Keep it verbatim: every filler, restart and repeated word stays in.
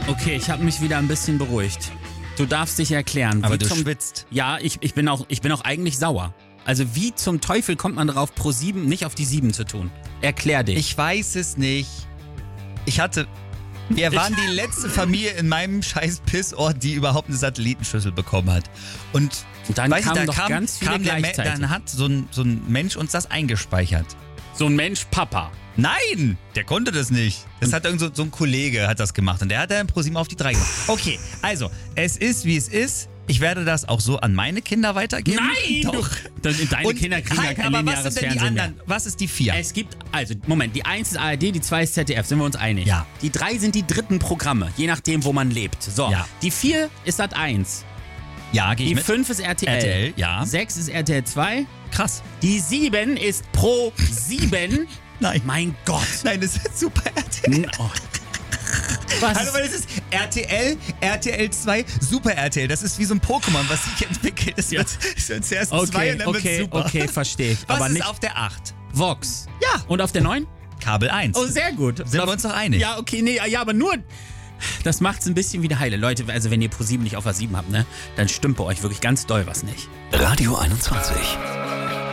Okay, ich habe mich wieder ein bisschen beruhigt. Du darfst dich erklären. Aber wie du zum, schwitzt. Ja, ich, ich, bin auch, ich bin auch eigentlich sauer. Also wie zum Teufel kommt man darauf, Pro sieben nicht auf die sieben zu tun? Erklär dich. Ich weiß es nicht. Ich hatte... Wir waren die letzte Familie in meinem scheiß Pissort, die überhaupt eine Satellitenschüssel bekommen hat. Und, Und dann weiß kamen ich, da doch kam, ganz viele kam der Me- gleichzeitig. Dann hat so ein, so ein Mensch uns das eingespeichert. So ein Mensch, Papa. Nein, der konnte das nicht. Das hat irgend so, so ein Kollege hat das gemacht und der hat dann Pro sieben auf die drei gemacht. Okay, also, es ist wie es ist. Ich werde das auch so an meine Kinder weitergeben. Nein! Doch. Du, deine Und, Kinder kriegen ja halt, kein aber was lineares sind denn die Fernsehen mehr. anderen? Was ist die vier? Es gibt, also, Moment, die eins ist A R D, die zwei ist Z D F, sind wir uns einig? Ja. Die drei sind die dritten Programme, je nachdem, wo man lebt. So, Ja. die vier ist Sat eins. Ja, gehe ich Die mit. fünf ist R T L. R T L, ja. sechs ist R T L zwei. Krass. Die sieben ist Pro sieben. Nein. Mein Gott. Nein, das ist super R T L. N- Oh. Was? Hallo, weil es ist R T L, R T L zwei, Super R T L. Das ist wie so ein Pokémon, was sich entwickelt. Das wird, das wird zuerst zwei okay, und dann okay, wird super. okay, verstehe ich. Was Aber ist nicht auf der acht? Vox. Ja. Und auf der neun? Kabel eins. Oh, sehr gut. Sind wir uns doch einig? Ja, okay, nee, ja, aber nur... Das macht's ein bisschen wieder heile. Leute, also wenn ihr Pro sieben nicht auf A sieben habt, ne, dann stimmt bei euch wirklich ganz doll was nicht. Radio einundzwanzig.